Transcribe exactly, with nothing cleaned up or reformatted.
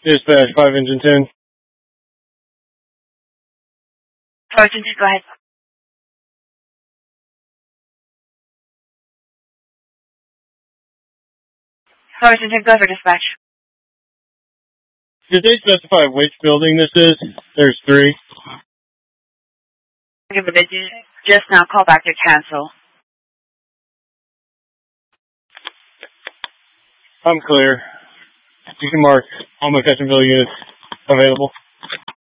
Dispatch, five engine ten. Sergeant, go ahead. Sergeant, go for dispatch. Did they specify which building this is? There's three. Okay, but they did just now call back to cancel. I'm clear. You can mark all McCutcheonville units available.